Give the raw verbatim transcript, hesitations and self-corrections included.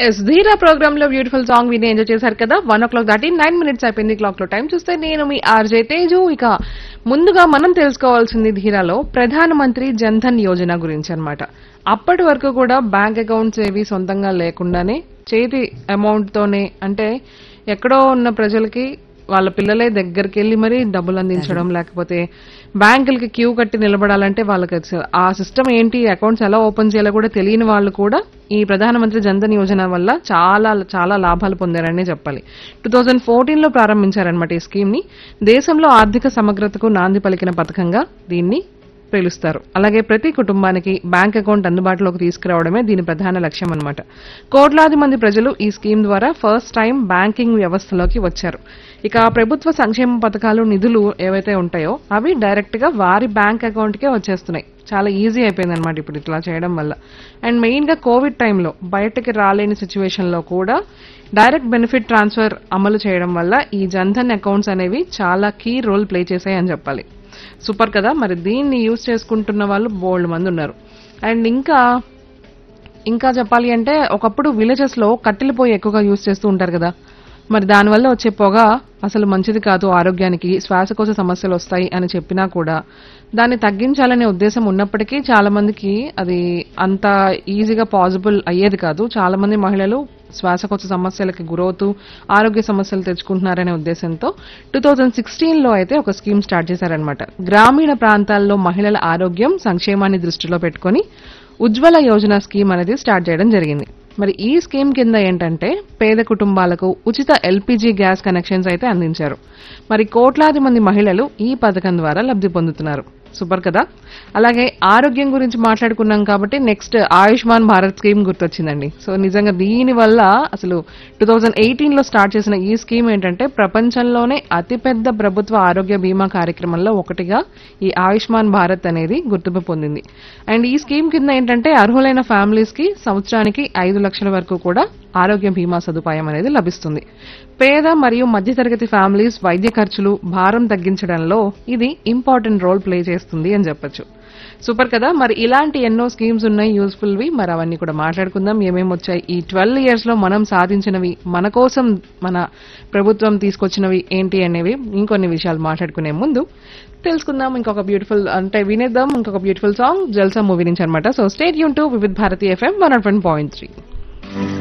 Yes ధీరా programme లో beautiful song విని ఎంజాయ్ చేశారు కదా. వన్ ఓ క్లాక్ దాటి నైన్ మినిట్స్ అయిపోయింది క్లాక్ లో. టైం చూస్తే నేను మీ ఆర్జే తేజు. ఇక ముందుగా మనం తెలుసుకోవాల్సింది ధీరాలో ప్రధానమంత్రి జన్ధన్ యోజన గురించి అన్నమాట. అప్పటి వరకు కూడా బ్యాంక్ అకౌంట్స్ ఏవి సొంతంగా లేకుండానే చేతి అమౌంట్ తోనే, అంటే ఎక్కడో ఉన్న ప్రజలకి వాళ్ళ పిల్లలే దగ్గరికి వెళ్లి మరి డబ్బులు అందించడం, లేకపోతే బ్యాంకులకి క్యూ కట్టి నిలబడాలంటే వాళ్ళకి ఆ సిస్టమ్ ఏంటి, అకౌంట్స్ ఎలా ఓపెన్ చేయాలో కూడా తెలియని వాళ్ళు కూడా ఈ ప్రధానమంత్రి జన్ధన్ యోజన వల్ల చాలా చాలా లాభాలు పొందారనే చెప్పాలి. టూ థౌజండ్ ఫోర్టీన్ లో ప్రారంభించారనమాట ఈ స్కీమ్ ని. దేశంలో ఆర్థిక సమగ్రతకు నాంది పలికిన పథకంగా దీన్ని పిలుస్తారు. అలాగే ప్రతి కుటుంబానికి బ్యాంక్ అకౌంట్ అందుబాటులోకి తీసుకురావడమే దీని ప్రధాన లక్ష్యం అన్నమాట. కోట్లాది మంది ప్రజలు ఈ స్కీమ్ ద్వారా ఫస్ట్ టైం బ్యాంకింగ్ వ్యవస్థలోకి వచ్చారు. ఇక ప్రభుత్వ సంక్షేమ పథకాలు, నిధులు ఏవైతే ఉంటాయో అవి డైరెక్ట్ గా వారి బ్యాంక్ అకౌంట్ కే వచ్చేస్తున్నాయి. చాలా ఈజీ అయిపోయింది అనమాట ఇప్పుడు ఇట్లా చేయడం వల్ల. అండ్ మెయిన్ గా కోవిడ్ టైంలో బయటకి రాలేని సిచ్యువేషన్ లో కూడా డైరెక్ట్ బెనిఫిట్ ట్రాన్స్ఫర్ అమలు చేయడం వల్ల ఈ జన్ధన్ అకౌంట్స్ అనేవి చాలా కీ రోల్ ప్లే చేశాయి అని చెప్పాలి. సూపర్ కదా. మరి దీన్ని యూజ్ చేసుకుంటున్న వాళ్ళు బోల్డ్ మంది ఉన్నారు. అండ్ ఇంకా ఇంకా చెప్పాలి అంటే ఒకప్పుడు విలేజెస్ లో కట్టెల పొయ్యి ఎక్కువగా యూజ్ చేస్తూ ఉంటారు కదా. మరి దానివల్ల వచ్చే పొగ అసలు మంచిది కాదు, ఆరోగ్యానికి శ్వాసకోశ సమస్యలు వస్తాయి అని చెప్పినా కూడా దాన్ని తగ్గించాలనే ఉద్దేశం ఉన్నప్పటికీ చాలా మందికి అది అంత ఈజీగా పాసిబుల్ అయ్యేది కాదు. చాలా మంది మహిళలు శ్వాసకోశ సమస్యలకి గురవుతూ ఆరోగ్య సమస్యలు తెచ్చుకుంటున్నారనే ఉద్దేశంతో టూ థౌజండ్ సిక్స్టీన్ లో అయితే ఒక స్కీమ్ స్టార్ట్ చేశారనమాట. గ్రామీణ ప్రాంతాల్లో మహిళల ఆరోగ్యం సంక్షేమాన్ని దృష్టిలో పెట్టుకుని ఉజ్వల యోజన స్కీమ్ అనేది స్టార్ట్ చేయడం జరిగింది. మరి ఈ స్కీమ్ కింద ఏంటంటే పేద కుటుంబాలకు ఉచిత ఎల్పీజీ గ్యాస్ కనెక్షన్స్ అయితే అందించారు. మరి కోట్లాది మంది మహిళలు ఈ పథకం ద్వారా లబ్ధి పొందుతున్నారు. సూపర్ కదా. అలాగే ఆరోగ్యం గురించి మాట్లాడుకున్నాం కాబట్టి next Ayushman Bharat scheme గుర్తొచ్చిందండి. So నిజంగా దీని వల్ల అసలు టూ థౌజండ్ ఎయిటీన్ లో స్టార్ట్ చేసిన ఈ స్కీమ్ ఏంటంటే ప్రపంచంలోనే అతిపెద్ద ప్రభుత్వ ఆరోగ్య బీమా కార్యక్రమంలో ఒకటిగా ఈ ఆయుష్మాన్ భారత్ అనేది గుర్తింపు పొందింది. అండ్ ఈ స్కీమ్ కింద ఏంటంటే అర్హులైన ఫ్యామిలీస్ కి సంవత్సరానికి ఐదు లక్షల వరకు కూడా ఆరోగ్య బీమా సదుపాయం అనేది లభిస్తుంది. పేద మరియు మధ్యతరగతి ఫ్యామిలీస్ వైద్య ఖర్చులు భారం తగ్గించడంలో ఇది ఇంపార్టెంట్ రోల్ ప్లే చేస్తుంది అని చెప్పొచ్చు. సూపర్ కదా. మరి ఇలాంటి ఎన్నో స్కీమ్స్ ఉన్నాయి యూస్ఫుల్ వి. మరి అవన్నీ కూడా మాట్లాడుకుందాం. ఏమేమి వచ్చాయి ఈ ట్వెల్వ్ ఇయర్స్ లో మనం సాధించినవి, మన కోసం మన ప్రభుత్వం తీసుకొచ్చినవి ఏంటి అనేవి ఇంకొన్ని విషయాలు మాట్లాడుకునే ముందు తెలుసుకుందాం. ఇంకొక బ్యూటిఫుల్ అంటే వినేద్దాం ఇంకొక బ్యూటిఫుల్ సాంగ్ జల్సా మూవీ నుంచి అనమాట. So stay tune to Vividh Bharati FM one not one point three.